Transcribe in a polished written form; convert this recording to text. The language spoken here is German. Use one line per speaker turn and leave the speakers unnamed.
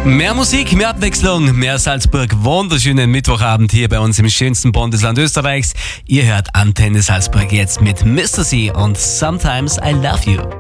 Mehr Musik, mehr Abwechslung, mehr Salzburg. Wunderschönen Mittwochabend hier bei uns im schönsten Bundesland Österreichs. Ihr hört Antenne Salzburg jetzt mit Mr. C und Sometimes I Love You.